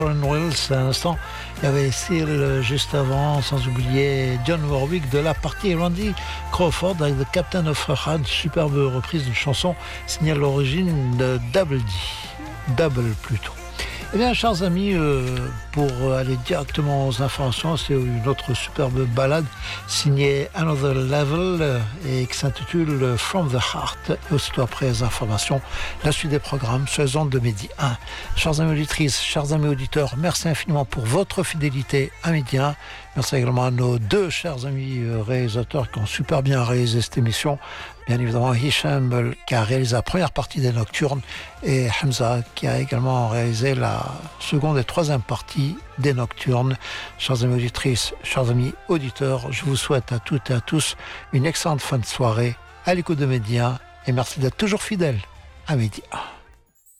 Wells à l'instant, il y avait Seal juste avant, sans oublier John Warwick de la partie, Randy Crawford avec The Captain of Heart, superbe reprise d'une chanson signée à l'origine de Double plutôt. Eh bien, chers amis, pour aller directement aux informations, c'est une autre superbe ballade signée Another Level et qui s'intitule From the Heart. Et aussitôt après les informations, la suite des programmes sur les ondes de Midi 1. Chers amis auditrices, chers amis auditeurs, merci infiniment pour votre fidélité à Midi 1. Merci également à nos deux chers amis réalisateurs qui ont super bien réalisé cette émission. Bien évidemment, Hicham qui a réalisé la première partie des Nocturnes et Hamza qui a également réalisé la seconde et troisième partie des Nocturnes. Chers amis auditrices, chers amis auditeurs, je vous souhaite à toutes et à tous une excellente fin de soirée à l'écoute de Midi 1 et merci d'être toujours fidèles à Midi 1.